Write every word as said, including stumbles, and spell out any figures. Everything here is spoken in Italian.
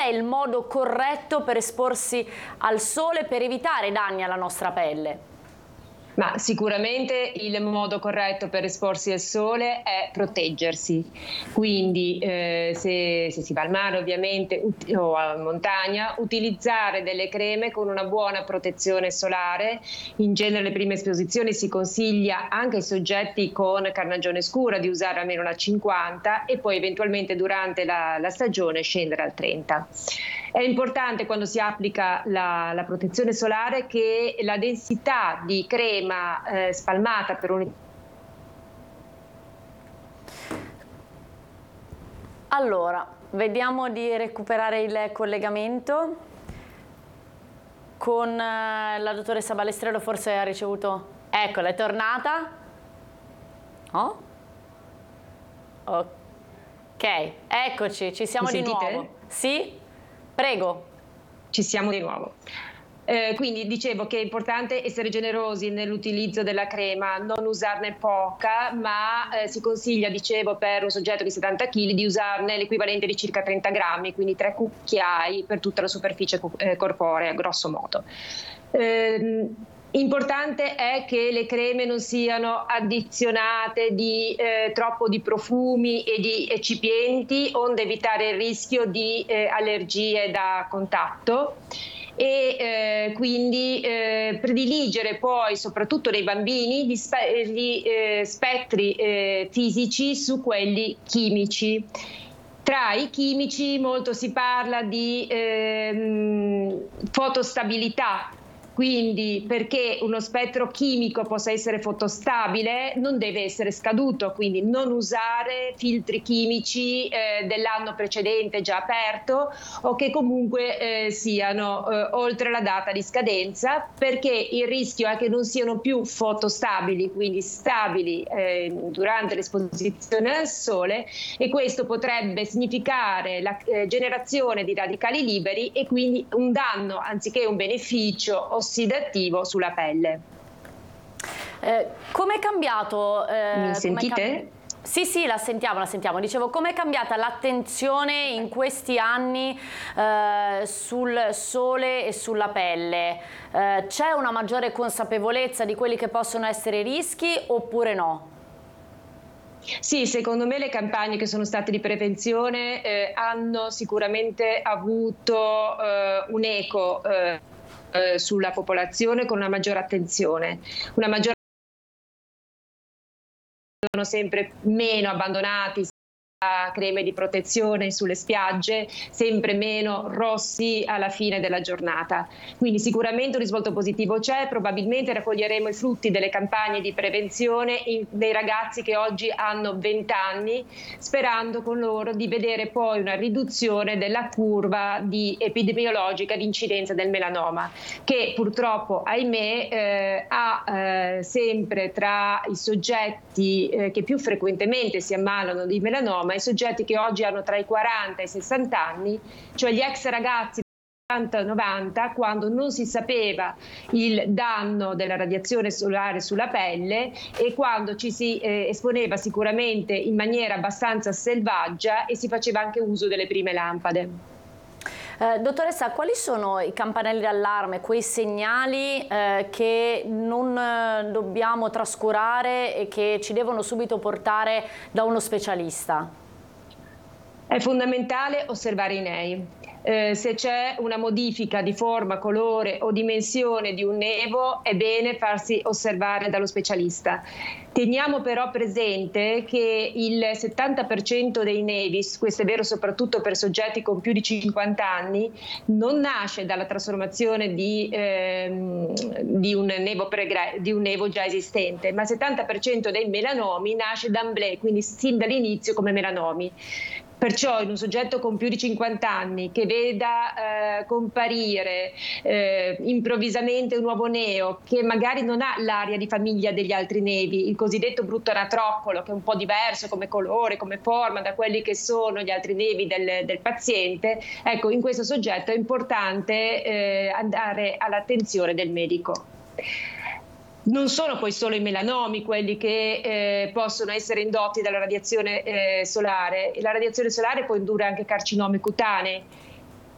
il modo corretto per esporsi al sole per evitare danni alla nostra pelle? Ma sicuramente il modo corretto per esporsi al sole è proteggersi, quindi eh, se, se si va al mare ovviamente o a montagna, utilizzare delle creme con una buona protezione solare. In genere le prime esposizioni si consiglia anche ai soggetti con carnagione scura di usare almeno una cinquanta e poi eventualmente durante la, la stagione scendere al trenta. È importante quando si applica la, la protezione solare che la densità di crema eh, spalmata per un... Allora, vediamo di recuperare il collegamento con eh, la dottoressa Balestrero, forse ha ricevuto... Eccola, è tornata? Oh? Ok, eccoci, ci siamo di nuovo. Sì? Prego. Ci siamo di nuovo. Eh, quindi dicevo che è importante essere generosi nell'utilizzo della crema, non usarne poca, ma eh, si consiglia, dicevo, per un soggetto di settanta chili di usarne l'equivalente di circa trenta grammi, quindi tre cucchiai per tutta la superficie eh, corporea, grosso modo. Eh, Importante è che le creme non siano addizionate di eh, troppo di profumi e di eccipienti, onde evitare il rischio di eh, allergie da contatto. E eh, quindi eh, prediligere poi soprattutto nei bambini gli, spe gli eh, spettri eh, fisici su quelli chimici. Tra i chimici molto si parla di eh, fotostabilità. Quindi perché uno spettro chimico possa essere fotostabile non deve essere scaduto, quindi non usare filtri chimici eh, dell'anno precedente già aperto o che comunque eh, siano eh, oltre la data di scadenza, perché il rischio è che non siano più fotostabili, quindi stabili eh, durante l'esposizione al sole, e questo potrebbe significare la eh, generazione di radicali liberi e quindi un danno anziché un beneficio ossidativo sulla pelle. Eh, come è cambiato? Eh, Mi sentite? Sì, sì, la sentiamo, la sentiamo. Dicevo, com'è cambiata l'attenzione in questi anni eh, sul sole e sulla pelle? Eh, c'è una maggiore consapevolezza di quelli che possono essere i rischi oppure no? Sì, secondo me le campagne che sono state di prevenzione eh, hanno sicuramente avuto eh, un eco eh, eh, sulla popolazione con una maggiore attenzione, una maggiore sono sempre meno abbandonati creme di protezione sulle spiagge, sempre meno rossi alla fine della giornata. Quindi sicuramente un risvolto positivo c'è, probabilmente raccoglieremo i frutti delle campagne di prevenzione in, dei ragazzi che oggi hanno venti anni, sperando con loro di vedere poi una riduzione della curva di epidemiologica di incidenza del melanoma, che purtroppo, ahimè, eh, ha eh, sempre tra i soggetti eh, che più frequentemente si ammalano di melanoma i soggetti che oggi hanno tra i quaranta e i sessanta anni, cioè gli ex ragazzi ottanta novanta, quando non si sapeva il danno della radiazione solare sulla pelle e quando ci si eh, esponeva sicuramente in maniera abbastanza selvaggia e si faceva anche uso delle prime lampade. Eh, dottoressa, quali sono i campanelli d'allarme, quei segnali eh, che non eh, dobbiamo trascurare e che ci devono subito portare da uno specialista? È fondamentale osservare i nei. Eh, se c'è una modifica di forma, colore o dimensione di un nevo, è bene farsi osservare dallo specialista. Teniamo però presente che il settanta per cento dei nevi, questo è vero soprattutto per soggetti con più di cinquanta anni, non nasce dalla trasformazione di, ehm, di, un, nevo di un nevo già esistente, ma il settanta per cento dei melanomi nasce d'emblée, quindi sin dall'inizio come melanomi. Perciò in un soggetto con più di cinquanta anni che veda eh, comparire eh, improvvisamente un nuovo neo che magari non ha l'aria di famiglia degli altri nevi, il cosiddetto brutto anatroccolo, che è un po' diverso come colore, come forma da quelli che sono gli altri nevi del, del paziente, ecco, in questo soggetto è importante eh, andare all'attenzione del medico. Non sono poi solo i melanomi quelli che eh, possono essere indotti dalla radiazione eh, solare. La radiazione solare può indurre anche carcinomi cutanei,